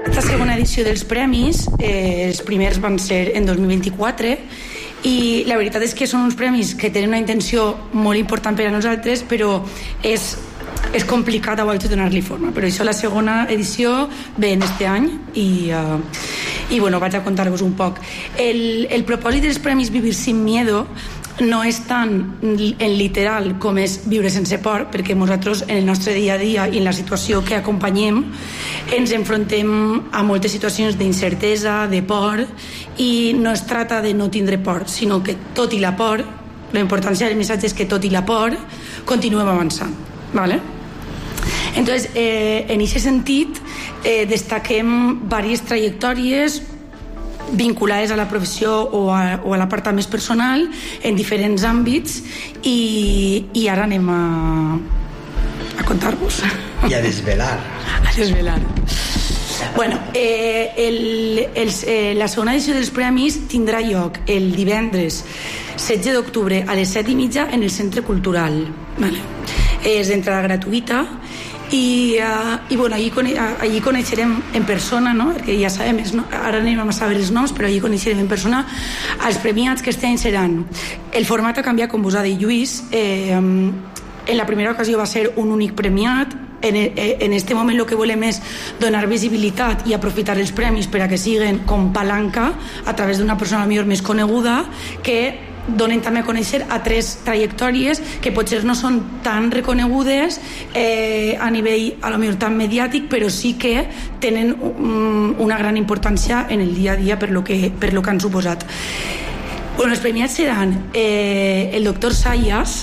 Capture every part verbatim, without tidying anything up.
Aquesta segona edició dels premis, eh, els primers van ser en dos mil vint-i-quatre, i la veritat és que són uns premis que tenen una intenció molt important per a nosaltres, però és, és complicat a vegades donar-li forma. Per això la segona edició ve en este any i, uh, i bueno, vaig a contar-vos un poc. El, el propòsit dels premis Vivir sin Miedo no és tan en literal com és viure sense por, perquè nosaltres en el nostre dia a dia i en la situació que acompanyem ens enfrontem a moltes situacions d'incertesa, de por, i no es tracta de no tindre por, sinó que tot i la por, la importància del missatge és que tot i la por continuem avançant, ¿vale? Entonces, eh, en aquest sentit eh, destaquem diverses trajectòries vinculades a la professió o a, o a la part més personal en diferents àmbits, i, i ara anem a, a contar-vos i a desvelar a desvelar bueno, eh, el, el, eh, la segona edició dels premis tindrà lloc el divendres setze d'octubre a les set i mitja en el Centre Cultural, vale? És d'entrada gratuïta. I, uh, i bueno, allí, allí coneixerem en persona, no? Perquè ja sabem, no? Ara anem a saber els noms, però allí coneixerem en persona els premiats que este any seran. El format ha canviat, com vos ha dit Lluís. eh, en la primera ocasió va ser un únic premiat. En, en este moment el que volem és donar visibilitat i aprofitar els premis per a que siguin com palanca a través d'una persona millor més coneguda, que donen també a conèixer a tres trajectòries que potser no són tan reconegudes eh, a nivell a lo millor tan mediàtic, però sí que tenen um, una gran importància en el dia a dia per lo que, per lo que han suposat. Bueno, els premiats seran eh, el doctor Sayas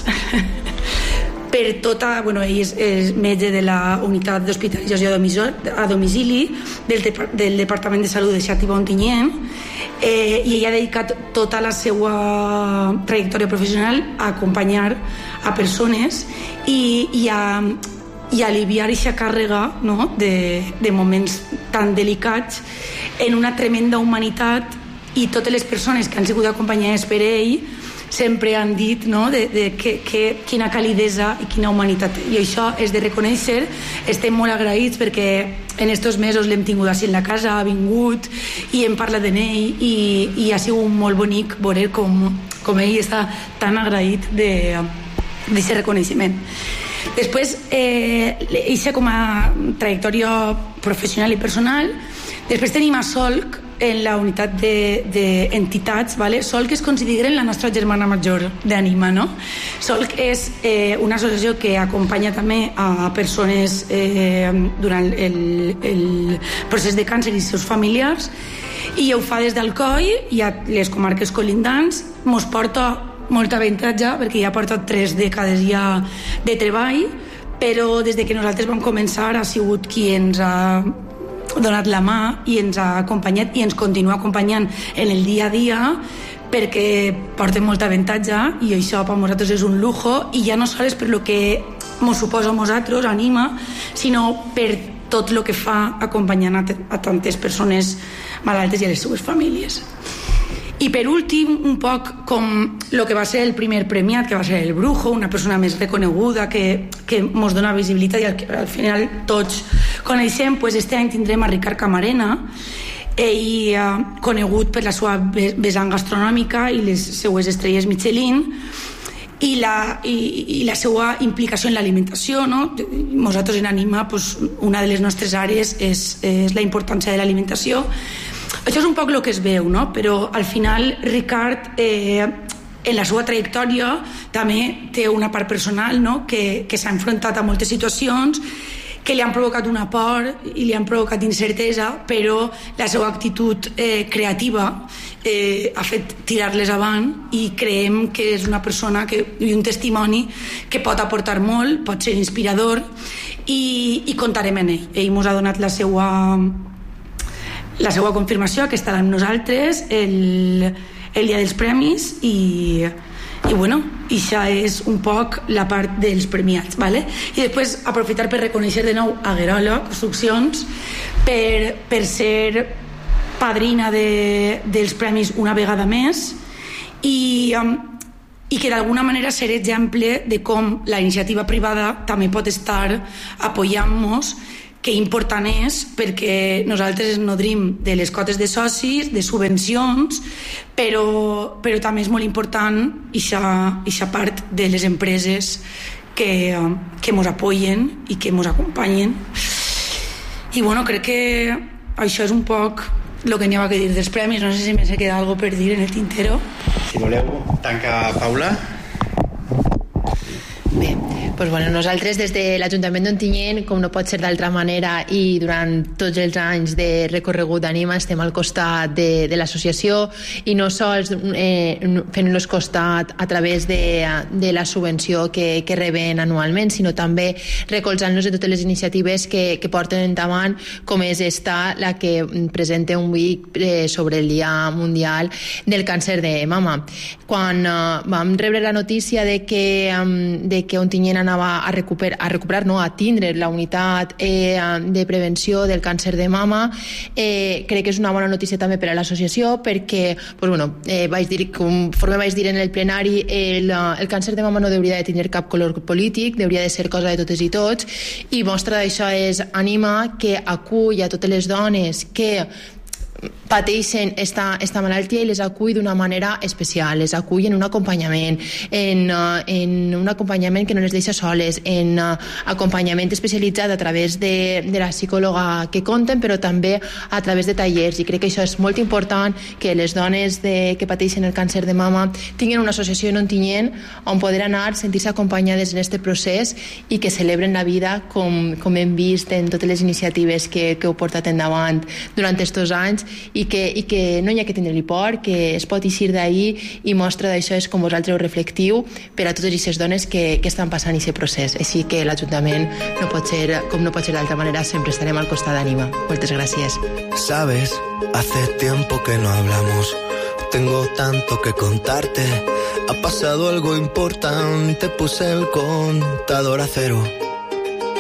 per tota, bueno, ell és, és metge de la unitat d'hospitalització a domicili del, de, del Departament de Salut de Xàtiva-Ontinyent, eh, i ell ha dedicat tota la seva trajectòria professional a acompanyar a persones i, i a i aliviar aquesta càrrega, no? de, de moments tan delicats en una tremenda humanitat, i totes les persones que han sigut acompanyades per ell sempre han dit, no? de, de que, que, quina calidesa i quina humanitat, i això és de reconèixer. Estem molt agraïts perquè en estos mesos l'hem tingut així en la casa, ha vingut i hem parlat d'ell, i, i ha sigut molt bonic veure com, com ell està tan agraït d'aquest reconeixement. Després, eh, eixa com a trajectòria professional i personal. Després tenim a Solc en la unitat d'entitats, de, ¿vale? Solc es considera la nostra germana major d'Ànima, no? Solc és eh, una associació que acompanya també a persones eh, durant el, el procés de càncer i els seus familiars, i ho fa des d'Alcoi i a les comarques colindants. Mos porta molt avantatge perquè ja porta tres dècades ja de treball, però des de que nosaltres vam començar ha sigut qui ens ha donat la mà i ens ha acompanyat i ens continua acompanyant en el dia a dia, perquè porten molt avantatge, i això per nosaltres és un lujo, i ja no sols per lo que mos suposa a nosaltres, Ànima, sinó per tot el que fa acompanyant a, a tantes persones malaltes i a les seves famílies. I per últim, un poc com el que va ser el primer premiat, que va ser el Brujo, una persona més reconeguda que, que mos dona visibilitat i al, al final tots coneixem. Pues este any tindrem a Ricard Camarena, ell eh, conegut per la seva vessant gastronòmica i les seues estrelles Michelin, i la, i, i la seva implicació en l'alimentació, no? Nosaltres en Ànima, pues, una de les nostres àrees és, és la importància de l'alimentació. Això és un poc el que es veu, no? Però al final Ricard eh, en la seva trajectòria també té una part personal, no? que, que s'ha enfrontat a moltes situacions que li han provocat una por i li han provocat incertesa, però la seva actitud eh, creativa eh, ha fet tirar-les avant, i creiem que és una persona que, i un testimoni que pot aportar molt, pot ser inspirador, i, i comptarem en ell. Ell ens ha donat la seva la seva confirmació que estarà amb nosaltres el, el dia dels premis, i, i bueno, això és un poc la part dels premiats, ¿vale? I després aprofitar per reconèixer de nou a Guerola Construccions per, per ser padrina de, dels premis una vegada més, i, um, i que d'alguna manera ser exemple de com la iniciativa privada també pot estar apoyant-nos, que important és, perquè nosaltres ens nodrim de les cotes de socis, de subvencions, però, però també és molt important aquesta part de les empreses que, que mos apoyen i que mos acompanyen. I bueno, crec que això és un poc el que n'hi ha que dir dels premis. No sé si m'he quedat alguna cosa per dir en el tintero. Si voleu, tanca Paula. Bé, doncs bueno, nosaltres des de l'Ajuntament d'Ontinyent, com no pot ser d'altra manera, i durant tots els anys de recorregut d'Anima estem al costat de, de l'associació, i no sols eh, fent-los costat a través de, de la subvenció que, que reben anualment, sinó també recolzant-los en totes les iniciatives que, que porten endavant, com és esta, la que presenta un week eh, sobre el Dia Mundial del Càncer de Mama. Quan eh, vam rebre la notícia de que, um, de que Ontinyent anava a recuperar, a recuperar, no, a tindre la unitat eh, de prevenció del càncer de mama, eh, crec que és una bona notícia també per a l'associació, perquè, pues bueno, eh, vaig dir, conforme vaig dir en el plenari, el, el càncer de mama no hauria de tenir cap color polític, hauria de ser cosa de totes i tots, i mostra d'això és Anima, que acull a totes les dones que pateixen esta, esta malaltia i les acull d'una manera especial, les acull en un acompanyament, en, uh, en un acompanyament que no les deixa soles, en uh, acompanyament especialitzat a través de, de la psicòloga que compten, però també a través de tallers, i crec que això és molt important, que les dones de, que pateixen el càncer de mama tinguin una associació en Ontinyent on poder anar, sentir-se acompanyades en aquest procés i que celebren la vida com, com hem vist en totes les iniciatives que, que heu portat endavant durant aquests anys, i que, i que no hi ha que tenir-li por, que es pot eixir d'ahir, i mostra d'això és com vosaltres ho reflectiu per a totes aquestes dones que, que estan passant aquest procés. Així que l'Ajuntament no pot ser, com no pot ser d'altra manera, sempre estarem al costat d'Anima. Moltes gràcies. Sabes, hace tiempo que no hablamos, tengo tanto que contarte, ha pasado algo importante, puse el contador a cero.